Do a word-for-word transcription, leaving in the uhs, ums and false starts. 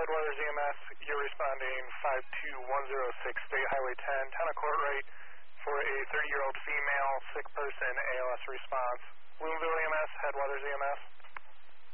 Headwaters E M S, you're responding five two one zero six State Highway ten, town of Courtright, for a thirty-year-old female sick person A L S response. Louisville E M S, Headwaters E M S.